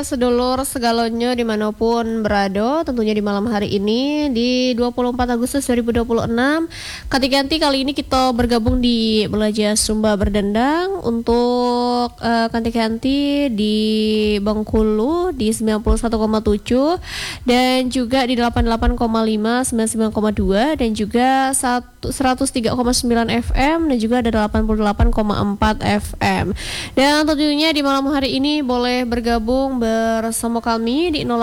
Sedulur segalonyo dimanapun berada, tentunya di malam hari ini di 24 Agustus 2026 Kanti-kanti kali ini kita bergabung di Belajar Sumba Berdendang untuk kanti-kanti di Bengkulu di 91,7 dan juga di 88,5, 99,2 dan juga 103,9 FM dan juga ada 88,4 FM. Dan tentunya di malam hari ini boleh bergabung bersama kami di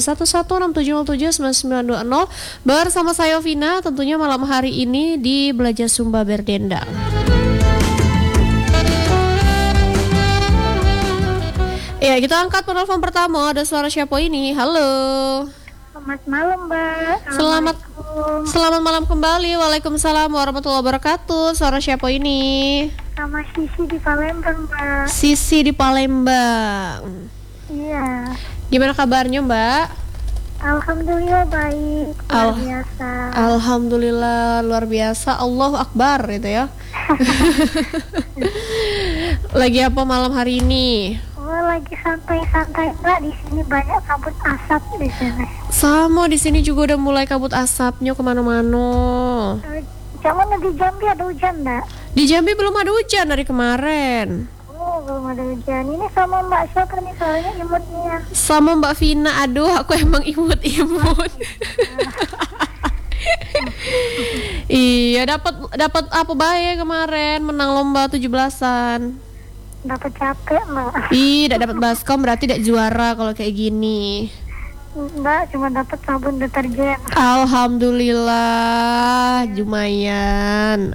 081167079920 bersama saya Vina, tentunya malam hari ini di Belajar Sumba Berdendang. Ya, kita angkat penelpon pertama. Ada suara siapa ini? Halo. Selamat malam, Mbak. Selamat malam kembali. Waalaikumsalam warahmatullahi wabarakatuh. Suara siapa ini? Sama Sisi di Palembang, Mbak. Sisi di Palembang. Iya. Gimana kabarnya, Mbak? Alhamdulillah baik, luar biasa. Alhamdulillah luar biasa. Allahu Akbar itu ya. Lagi apa malam hari ini? Oh, lagi santai-santai, Mbak. Di sini banyak kabut asap di sini. Sama di sini juga udah mulai kabut asapnya kemana-mana. Jangan di Jambi ada hujan, Mbak? Di Jambi belum ada hujan dari kemarin. Oh, belum ada hujan. Ini sama Mbak siapa nih soalnya imutnya? Sama Mbak Vina. Aduh, aku emang imut-imut. Iya, dapat apa baik kemarin menang lomba 17-an. Dapat capek, Mbak. Tidak dapat baskom berarti tidak juara kalau kayak gini. Mbak cuma dapat sabun deterjen. Alhamdulillah, lumayan.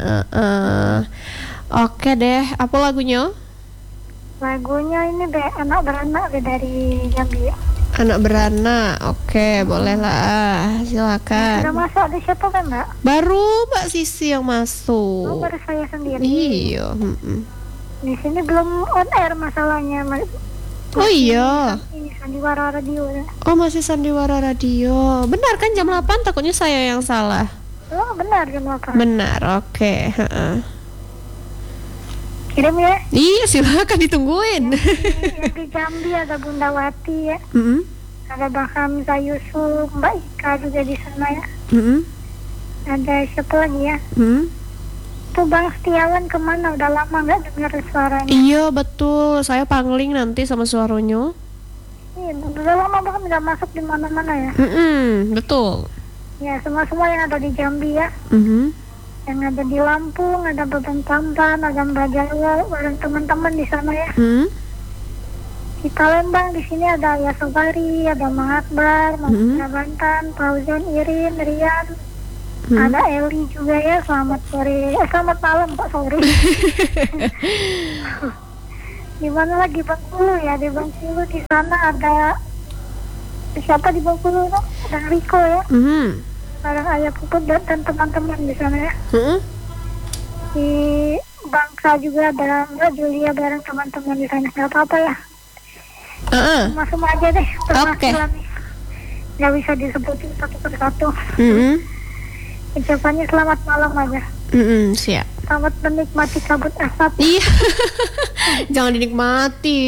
Oke deh, apa lagunya? Lagunya ini deh, anak beranak deh dari Jambi. Anak beranak, oke, boleh lah, silakan. Sudah masuk ada siapa kan, Mbak? Baru Mbak Sisi yang Oh, masuk. baru saya sendiri. Iya. Di sini belum on air masalahnya. Oh iya. Ini sandiwara radio ya. Oh, masih sandiwara radio. Benar kan jam 8? Takutnya saya yang salah. Oh, benar kan, Bapak? Benar, oke. Kirim ya. Iya, silakan ditungguin. Yang di Jambi ada Bunda Wati ya. Ada Bang Hamzah Yusuf, Mbak Ika juga di sana ya. Ada siapa lagi ya? Tuh Bang Setiawan kemana? Udah lama nggak dengar suaranya. Iya betul, saya pangling nanti sama suaranya. Iya, udah lama banget nggak masuk di mana-mana ya. Betul. Ya, semua yang ada di Jambi ya. Yang ada di Lampung, ada Beban Tampan, ada Mbak Jawa, bareng teman-teman di sana ya. Di Palembang di sini ada Ayah Sobari, ada Mang Akbar, Mang Bantan, Fauzan, Irin, Rian, ada Eli juga ya. Selamat sore, selamat malam Pak, sorry. Di mana lagi Bengkulu ya? Di Bengkulu di sana ada siapa di Bengkulu? Ada Riko ya. Barang Ayah Puput dan teman-teman di sana ya. Di Bangka juga ada Mbak Julia bareng teman-teman di sana. Gak apa-apa ya. Masuk aja deh. Perwakilan nih. Gak bisa disebutin satu persatu. Ucapannya selamat malam aja. Siap. Selamat menikmati kabut asap. Iya. Jangan dinikmati.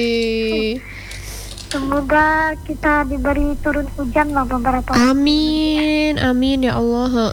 Semoga kita diberi turun hujan lah beberapa. Amin, amin ya Allah.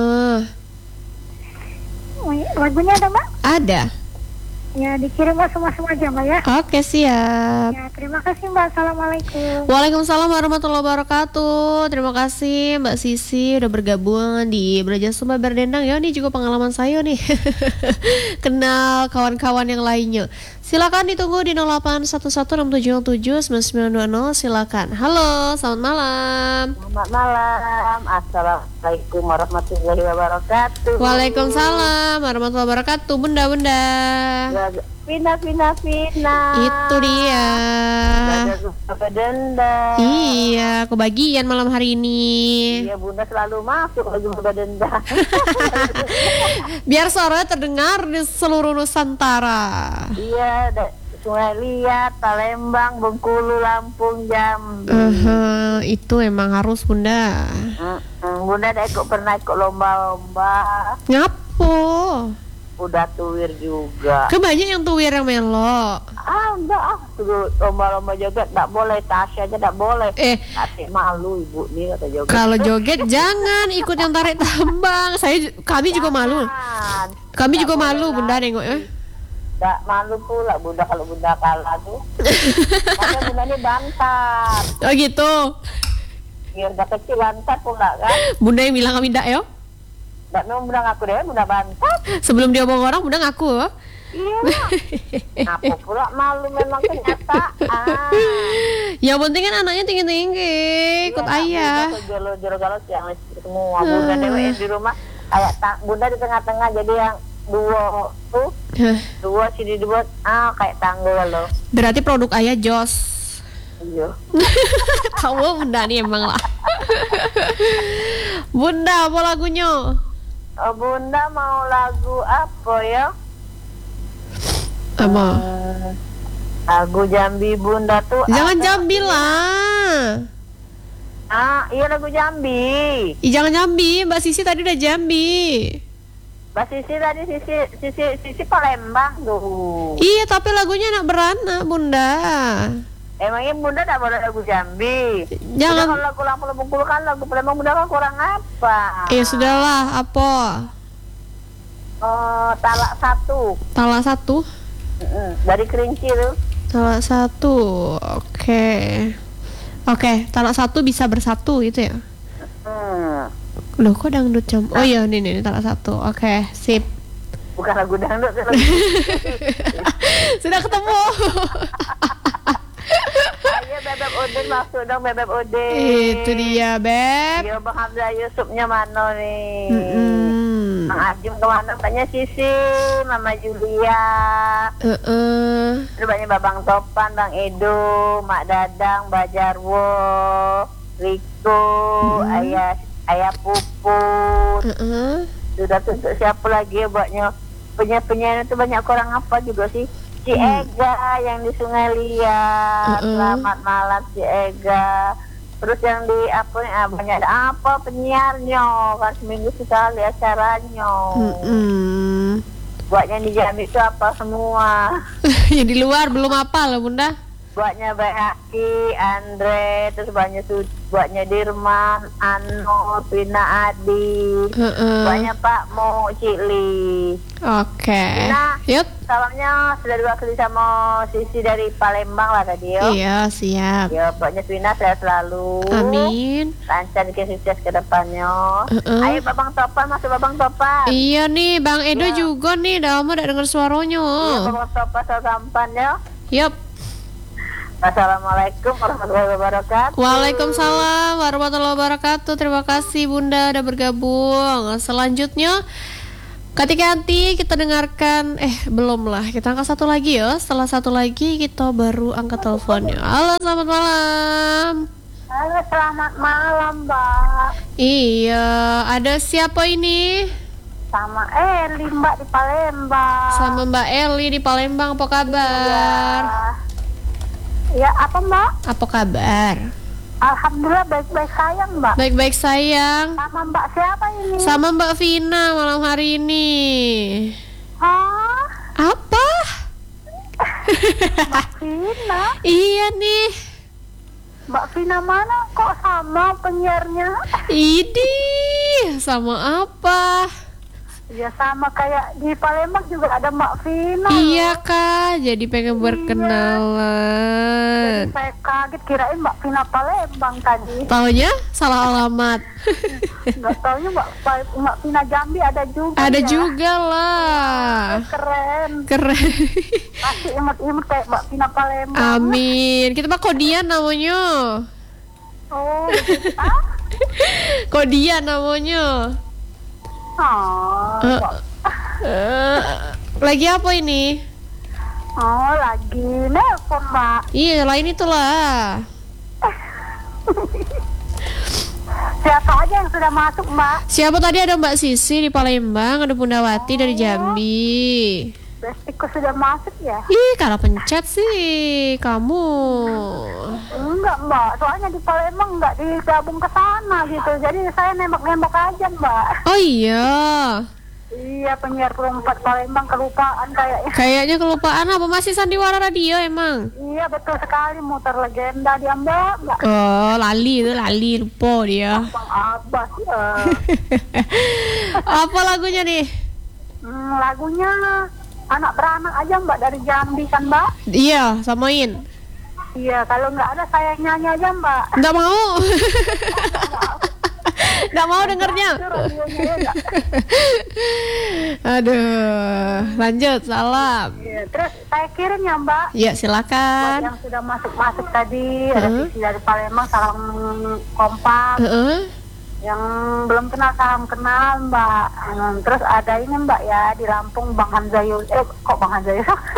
Lagunya ada Mbak? Ada. Ya dikirim Mbak semua aja Mbak ya. Oke, siap. Ya terima kasih Mbak. Assalamualaikum. Waalaikumsalam warahmatullahi wabarakatuh. Terima kasih Mbak Sisi udah bergabung di Belajar Sumba Berdendang ya. Ini juga pengalaman saya nih. Kenal kawan-kawan yang lainnya. Silakan ditunggu di 081167079920. Silakan. Halo, selamat malam. Selamat malam. Assalamualaikum warahmatullahi wabarakatuh. Waalaikumsalam warahmatullahi wabarakatuh. Bunda. Vina. Itu dia. Berdendang. Iya, kebagian malam hari ini. Iya, Bunda selalu masuk lagi berdendang. Biar suaranya terdengar di seluruh Nusantara. Iya, Sungai Liat, Palembang, Bengkulu, Lampung, Jambi. Itu emang harus Bunda pernah ikut lomba-lomba. Ngapo? udah tuwir juga. Banyak yang tuwir yang melo. Enggak, tuh lomba-lomba joget nggak boleh, Tasya aja nggak boleh. Hati malu ibu nih kata joget. Kalau joget jangan ikut yang tarik tambang. Kami juga malu. Kami juga malu bunda nengoknya. Nggak malu pula bunda kalau bunda kalah tuh. Karena bunda ini bantat. Oh gitu. Biar udah kecil bantat pula kan. Bunda yang bilang kami ndak yo. Nggak mau bunda ngaku deh, bunda bantat. Sebelum dia omong orang bunda ngaku. Iya. Aku pula malu memang kenyataan. Yang penting kan anaknya tinggi-tinggi, ikut ayah. Jolo-jolo yang semua bunda dewe di rumah kayak bunda di tengah-tengah jadi yang dua tuh. Dua sini dibuat kayak tanggul loh. Berarti produk ayah Jos. Iya. Tahu bunda nih emang lah. Bunda apa lagunya? Bunda mau lagu apa ya? Apa? Lagu Jambi bunda tuh. Jangan Jambi lah. Iya lagu Jambi. Jangan Jambi, Mbak Sisi tadi udah Jambi. Mbak Sisi tadi Sisi Palembang tuh. Iya, tapi lagunya anak beranak, Bunda. Emangnya bunda tak boleh lagu Jambi? Jangan. Kalau lagu Lampung Bengkulu kan lagu Palembang bunda kan kurang apa? Ya sudahlah, apa? Talak satu. Talak satu? Dari Kerinci tuh. Talak satu, oke. Oke, talak satu bisa bersatu gitu ya? Loh kok dangdut jam? Oh iya, nih talak satu. Oke, sip. Bukan lagu dangdut. Sudah ketemu. Ayo Bebek Udin masuk dong Bebek Udin. Itu dia Beb. Yo Bang Hamzah Yusufnya mana nih? Bang Ajim kemana? Tanya Sisi, Mama Julia. Terus banyak Babang Topan, Bang Edo, Mak Dadang, Mbak Jarwo, Riko, Ayah Puput. Sudah tutup siapa lagi ya buatnya? Penyanyi itu banyak orang apa juga sih? Si Ega yang di Sungai Liat. Selamat malam si Ega. Terus yang di banyak apa penyiarnya kan seminggu sekali acaranya. Buatnya di Jambi itu apa semua. Yang di luar belum apa loh Bunda. Buatnya Bayaki, Andre, terus buatnya Dirman, Ano, Pina Adi, buatnya Pak Mo, Cikli. Oke. Nah, yuk. salamnya sudah diwakili sama Sisi dari Palembang lah tadi yo. Iya, siap. Ya, buatnya Pina saya selalu. Amin. Lancar ke sukses ke depannya. Ayo Babang Topan, masuk Babang Topan. Iya nih, Bang Edo juga nih, udah lama udah denger suaranya. Iya, Babang Topan sampan ya. Yup. Assalamualaikum warahmatullahi wabarakatuh. Waalaikumsalam warahmatullahi wabarakatuh. Terima kasih Bunda udah bergabung. Selanjutnya Ketika nanti kita dengarkan, belum lah, kita angkat satu lagi ya. Setelah satu lagi kita baru angkat teleponnya. Halo, selamat malam. Halo, selamat malam, Mbak. Iya, ada siapa ini? Sama Eli, Mbak, di Palembang. Sama Mbak Eli di Palembang, apa kabar? Ya, apa Mbak? Apa kabar? Alhamdulillah baik-baik sayang, Mbak. Baik-baik sayang. Sama Mbak siapa ini? Sama Mbak Vina malam hari ini. Hah? Apa? Mbak Vina? Iya nih. Mbak Vina mana kok sama penyiarnya? Idih, sama apa? Ya sama kayak di Palembang juga ada Mbak Vina. Iya Kak, jadi pengen berkenalan. Jadi saya kaget kirain Mbak Vina Palembang tadi. Taunya salah alamat. Nggak taunya Mbak Vina Jambi ada juga. Ada ya? juga lah. Keren. Keren. Masih imut-imut kayak Mbak Vina Palembang. Amin. Kita mah Kodian namanya. Oh, gitu. Kodian namanya. Lagi apa ini? Oh, lagi nelpon, Mbak. Iya, lain itulah. Siapa aja yang sudah masuk, Mbak? Siapa tadi? Ada Mbak Sisi di Palembang, ada Bunda Wati dari Jambi. Bestiku sudah masuk ya? Ih, kalah pencet sih kamu. Enggak, Mbak. Soalnya di Palembang enggak digabung ke sana gitu. Jadi saya nembak-nembak aja, Mbak. Oh iya. Iya, penyiar perempat Palembang kelupaan kayaknya. Kayaknya kelupaan apa masih sandiwara radio emang? Iya, betul sekali, muter legenda dia Mbak. Oh, lali lupa dia. Bang Abbas. Apa lagunya nih? Lagunya Anak Beranak aja Mbak, dari Jambi kan Mbak? Iya, samain. Iya, kalau nggak ada saya nyanyi aja Mbak. Nggak mau. Nggak mau dengernya. Aduh, lanjut, salam. Ya, terus saya kirim ya Mbak. Ya, silakan. Buat yang sudah masuk tadi, ada Sisi dari Palembang, salam kompak. Yang belum kenal salam kenal Mbak. Terus ada ini Mbak ya di Lampung, Bang Hanzayu. Kok Bang Hanzayu?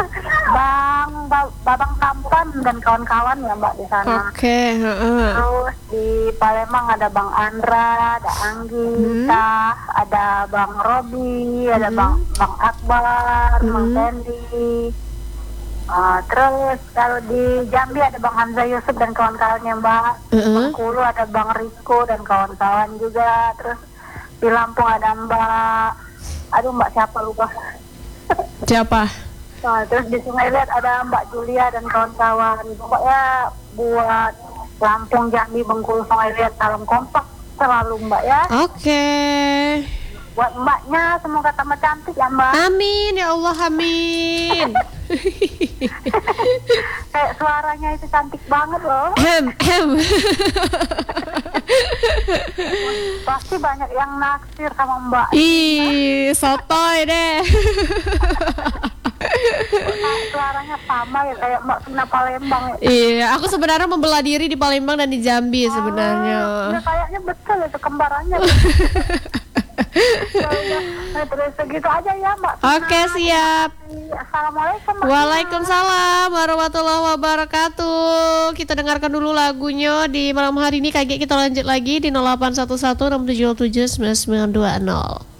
Babang Tampan dan kawan-kawan ya Mbak di sana. Oke. Terus di Palembang ada Bang Andra, ada Anggita, ada Bang Robi, ada Bang Akbar, Bang Tendi. Terus kalau di Jambi ada Bang Hamzah Yusuf dan kawan-kawannya Mbak. Bengkulu ada Bang Riko dan kawan-kawan juga. Terus di Lampung ada Mbak, aduh Mbak siapa lupa. Siapa? Terus di Sungai Liat ada Mbak Julia dan kawan-kawan. Pokoknya buat Lampung, Jambi, Bengkulu, Sungai Liat, salam kompak selalu Mbak ya. Oke. Buat Mbaknya semoga tambah cantik ya Mbak. Amin ya Allah, amin. Kayak suaranya itu cantik banget loh. Pasti banyak yang naksir sama Mbak. Ih, sotoy deh. Suaranya sama ya kayak Mbak Vina Palembang ya. Iya, aku sebenarnya membelah diri di Palembang dan di Jambi sebenarnya. Ya, kayaknya betul itu kembarannya. Terus segitu aja ya Mbak. Oke, siap. Assalamualaikum Mbak. Waalaikumsalam warahmatullahi wabarakatuh. Kita dengarkan dulu lagunya di malam hari ini. Kayak kita lanjut lagi di 0811 677 9920.